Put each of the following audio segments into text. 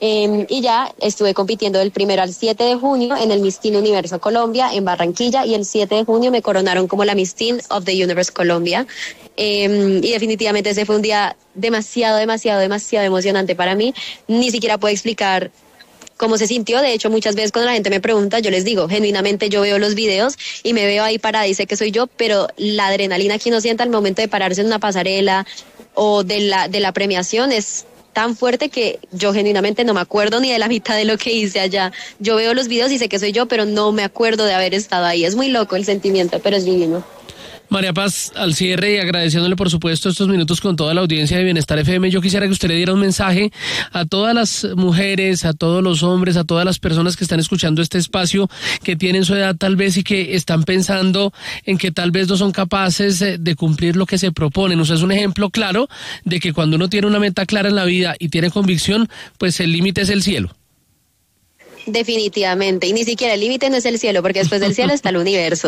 Y ya estuve compitiendo del 1 al 7 de junio en el Miss Teen Universo Colombia en Barranquilla, y el 7 de junio me coronaron como la Miss Teen of the Universe Colombia. Y definitivamente ese fue un día demasiado emocionante para mí. Ni siquiera puedo explicar cómo se sintió. De hecho, muchas veces cuando la gente me pregunta, yo les digo, genuinamente yo veo los videos y me veo ahí parada y sé que soy yo, pero la adrenalina que uno siente al momento de pararse en una pasarela o de la premiación es tan fuerte que yo genuinamente no me acuerdo ni de la mitad de lo que hice allá. Yo veo los videos y sé que soy yo, pero no me acuerdo de haber estado ahí. Es muy loco el sentimiento, pero es divino. María Paz, al cierre y agradeciéndole por supuesto estos minutos con toda la audiencia de Bienestar FM, yo quisiera que usted le diera un mensaje a todas las mujeres, a todos los hombres, a todas las personas que están escuchando este espacio, que tienen su edad tal vez y que están pensando en que tal vez no son capaces de cumplir lo que se proponen. Usted es un ejemplo claro de que cuando uno tiene una meta clara en la vida y tiene convicción, pues el límite es el cielo. Definitivamente, y ni siquiera el límite no es el cielo, porque después del cielo está el universo.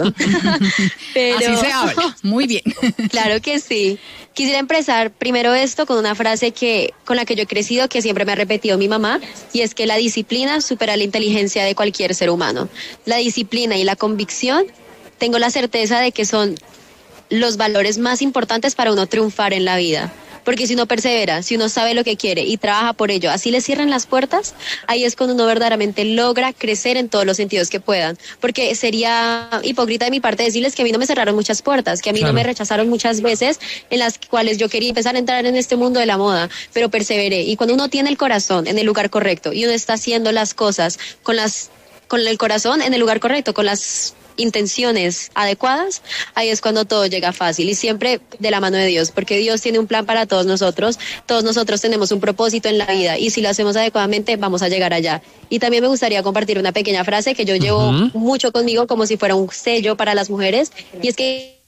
Pero así se habla, muy bien. Claro que sí. Quisiera empezar primero esto con una frase con la que yo he crecido, que siempre me ha repetido mi mamá, y es que la disciplina supera la inteligencia de cualquier ser humano. La disciplina y la convicción, tengo la certeza de que son los valores más importantes para uno triunfar en la vida. Porque si uno persevera, si uno sabe lo que quiere y trabaja por ello, así le cierran las puertas, ahí es cuando uno verdaderamente logra crecer en todos los sentidos que puedan. Porque sería hipócrita de mi parte decirles que a mí no me cerraron muchas puertas, que a mí no me rechazaron muchas veces en las cuales yo quería empezar a entrar en este mundo de la moda, pero perseveré. Y cuando uno tiene el corazón en el lugar correcto y uno está haciendo las cosas con el corazón en el lugar correcto, con las intenciones adecuadas, ahí es cuando todo llega fácil, y siempre de la mano de Dios, porque Dios tiene un plan para todos nosotros tenemos un propósito en la vida, y si lo hacemos adecuadamente vamos a llegar allá. Y también me gustaría compartir una pequeña frase que yo llevo mucho conmigo como si fuera un sello para las mujeres, y es que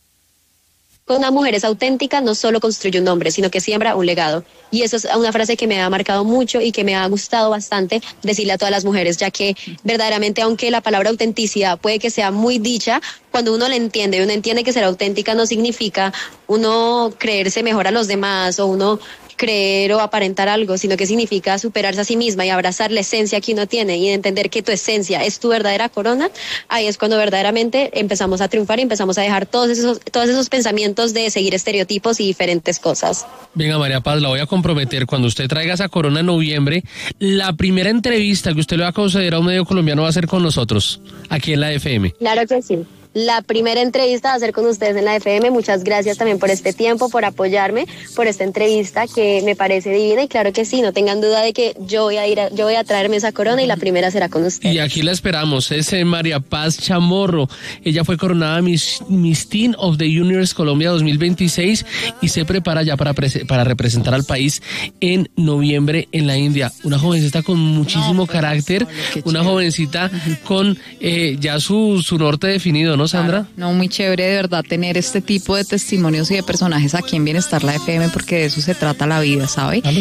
una mujer es auténtica, no solo construye un hombre, sino que siembra un legado. Y eso es una frase que me ha marcado mucho y que me ha gustado bastante decirle a todas las mujeres, ya que verdaderamente, aunque la palabra autenticidad puede que sea muy dicha, cuando uno la entiende, uno entiende que ser auténtica no significa uno creerse mejor a los demás o uno creer o aparentar algo, sino que significa superarse a sí misma y abrazar la esencia que uno tiene y entender que tu esencia es tu verdadera corona. Ahí es cuando verdaderamente empezamos a triunfar y empezamos a dejar todos esos pensamientos de seguir estereotipos y diferentes cosas. Venga, María Paz, la voy a comprometer. Cuando usted traiga esa corona en noviembre, la primera entrevista que usted le va a conceder a un medio colombiano va a ser con nosotros, aquí en la FM. Claro que sí. La primera entrevista va a ser con ustedes en la FM. Muchas gracias también por este tiempo, por apoyarme, por esta entrevista que me parece divina, y claro que sí, no tengan duda de que yo voy a traerme esa corona y la primera será con ustedes. Y aquí la esperamos, es María Paz Chamorro. Ella fue coronada Miss Teen of the Universe Colombia 2026 y se prepara ya para representar al país en noviembre en la India. Una jovencita con muchísimo carácter, una jovencita con ya su norte definido, ¿no, Sandra? Claro. No, muy chévere de verdad tener este tipo de testimonios y de personajes aquí en Bienestar la FM, porque de eso se trata la vida, ¿sabe? ¿Vale?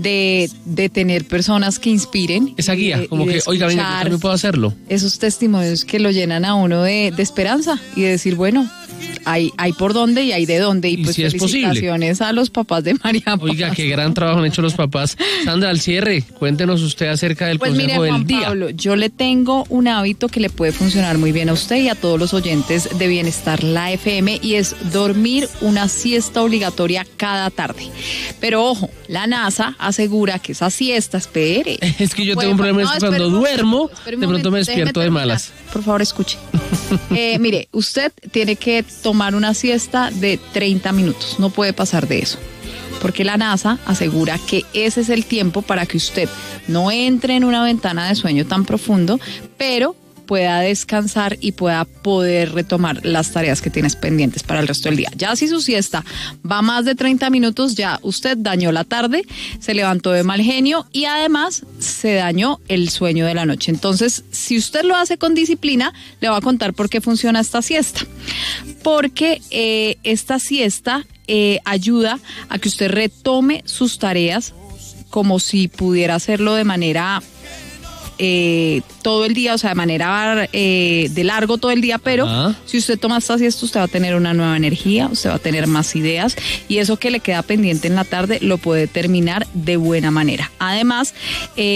De tener personas que inspiren. Esa guía, como que, oiga, venga, yo también puedo hacerlo. Esos testimonios que lo llenan a uno de esperanza y de decir, bueno, hay por dónde y hay de dónde. Y pues si es felicitaciones posible a los papás de María Paz. Oiga, qué gran trabajo han hecho los papás. Sandra, al cierre, cuéntenos usted acerca del consejo del día. Pablo, yo le tengo un hábito que le puede funcionar muy bien a usted y a todos los oyentes de Bienestar la FM, y es dormir una siesta obligatoria cada tarde. Pero ojo, la NASA asegura que esa siesta, espere. Es que yo tengo un problema, cuando duermo, de pronto me despierto de malas. Por favor, escuche. Mire, usted tiene que tomar una siesta de 30 minutos, no puede pasar de eso, porque la NASA asegura que ese es el tiempo para que usted no entre en una ventana de sueño tan profundo, pero pueda descansar y pueda poder retomar las tareas que tienes pendientes para el resto del día. Ya si su siesta va más de 30 minutos, ya usted dañó la tarde, se levantó de mal genio y además se dañó el sueño de la noche. Entonces, si usted lo hace con disciplina, le voy a contar por qué funciona esta siesta. Porque esta siesta ayuda a que usted retome sus tareas como si pudiera hacerlo de manera todo el día, o sea, de manera de largo todo el día, pero si usted toma esta siesta, usted va a tener una nueva energía, usted va a tener más ideas, y eso que le queda pendiente en la tarde lo puede terminar de buena manera. Además,